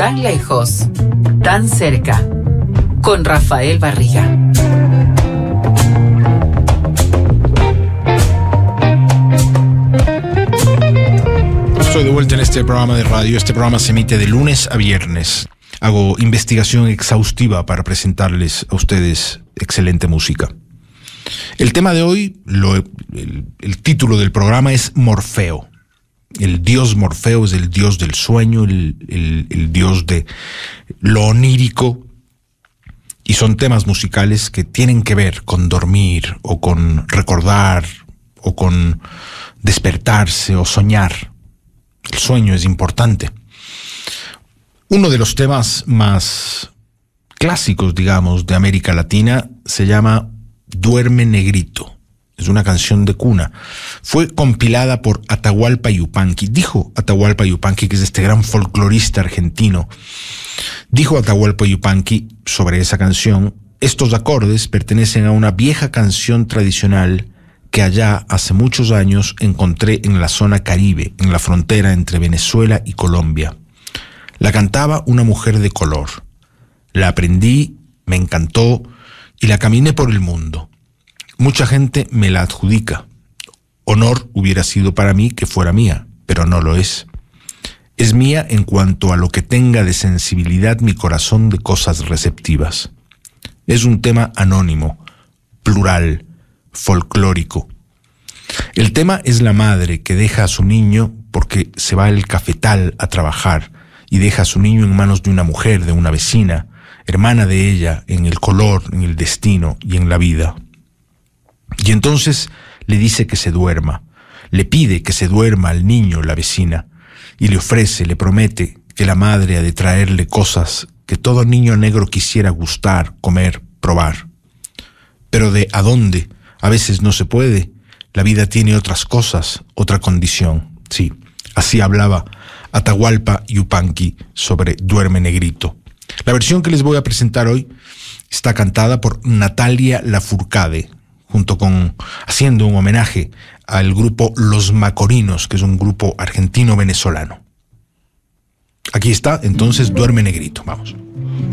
Tan lejos, tan cerca, con Rafael Barriga. Estoy de vuelta en este programa de radio. Este programa se emite de lunes a viernes. Hago investigación exhaustiva para presentarles a ustedes excelente música. El tema de hoy, el título del programa es Morfeo. El dios Morfeo es el dios del sueño, el dios de lo onírico. Y son temas musicales que tienen que ver con dormir, o con recordar, o con despertarse, o soñar. El sueño es importante. Uno de los temas más clásicos, digamos, de América Latina se llama Duerme Negrito. Es una canción de cuna. Fue compilada por Atahualpa Yupanqui. Dijo Atahualpa Yupanqui, que es este gran folclorista argentino. Dijo Atahualpa Yupanqui sobre esa canción: estos acordes pertenecen a una vieja canción tradicional que allá hace muchos años encontré en la zona Caribe, en la frontera entre Venezuela y Colombia. La cantaba una mujer de color. La aprendí, me encantó y la caminé por el mundo. Mucha gente me la adjudica. Honor hubiera sido para mí que fuera mía, pero no lo es. Es mía en cuanto a lo que tenga de sensibilidad mi corazón de cosas receptivas. Es un tema anónimo, plural, folclórico. El tema es la madre que deja a su niño porque se va al cafetal a trabajar y deja a su niño en manos de una mujer, de una vecina, hermana de ella en el color, en el destino y en la vida. Y entonces le dice que se duerma, le pide que se duerma al niño, la vecina, y le ofrece, le promete que la madre ha de traerle cosas que todo niño negro quisiera gustar, comer, probar. Pero de ¿a dónde? A veces no se puede. La vida tiene otras cosas, otra condición. Sí, así hablaba Atahualpa Yupanqui sobre Duerme Negrito. La versión que les voy a presentar hoy está cantada por Natalia Lafourcade, haciendo un homenaje al grupo Los Macorinos, que es un grupo argentino-venezolano. Aquí está, entonces, Duerme Negrito. Vamos.